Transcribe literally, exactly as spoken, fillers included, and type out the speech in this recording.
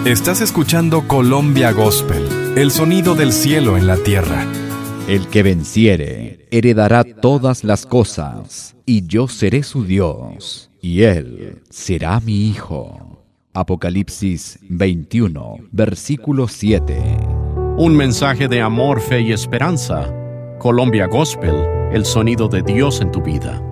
Estás escuchando Colombia Gospel, el sonido del cielo en la tierra. El que venciere heredará todas las cosas, y yo seré su Dios, y él será mi hijo. Apocalipsis veintiuno, versículo siete. Un mensaje de amor, fe y esperanza. Colombia Gospel, el sonido de Dios en tu vida.